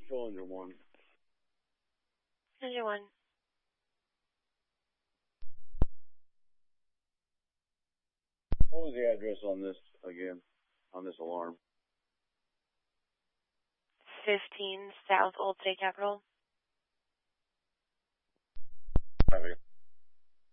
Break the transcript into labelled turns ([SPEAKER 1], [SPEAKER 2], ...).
[SPEAKER 1] Control Engine 1.
[SPEAKER 2] Engine 1.
[SPEAKER 1] What was the address on this again? On this alarm?
[SPEAKER 2] 15 South Old State Capitol.
[SPEAKER 1] Copy.